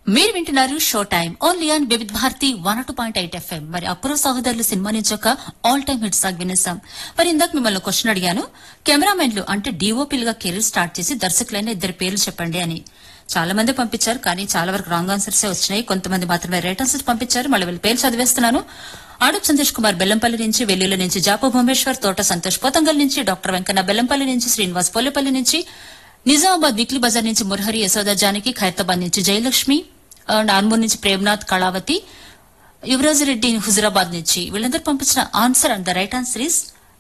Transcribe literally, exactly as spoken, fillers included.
మీరు వింటున్నారు show time only on Vividh Bharati one two point eight FM. మరి అప్పురో సహోదరులు సినిమా నుంచి ఒక ఆల్ టైమ్ హిట్ సాగ్ వినేసాం. మరి ఇందాక మిమ్మల్ని క్వశ్చన్ అడిగాను, కెమెరామెన్లు అంటే డీఓపీలుగా కెరీర్ స్టార్ట్ చేసి దర్శకులైన ఇద్దరు పేర్లు చెప్పండి అని. చాలా మంది పంపించారు, కానీ చాలా వరకు రాంగ్ ఆన్సర్సే వచ్చినాయి. కొంతమంది మాత్రమే రైట్ ఆన్సర్స్ పంపించారు. మళ్ళీ వీళ్ళ పేర్లు చదివేస్తున్నాను. ఆడప్ సంతోష్ కుమార్ బెల్లంపల్లి నుంచి, వెల్లుల నుంచి జాప భూమేశ్వర్, తోట సంతోష్ పోతంగల్ నుంచి, డాక్టర్ వెంకన్న బెల్లంపల్లి నుంచి, శ్రీనివాస్ పోలేపల్లి నుంచి, నిజామాబాద్ వీక్లీ బజార్ నుంచి మురహరి యశోద జానకి, ఖైరతాబాద్ నుంచి జయలక్ష్మి, అండ్ ఆర్మూర్ నుంచి ప్రేమ్నాథ్ కళావతి, యువరాజ్ రెడ్డి హుజురాబాద్ నుంచి. వీళ్ళందరూ పంపించిన answer and the right answer is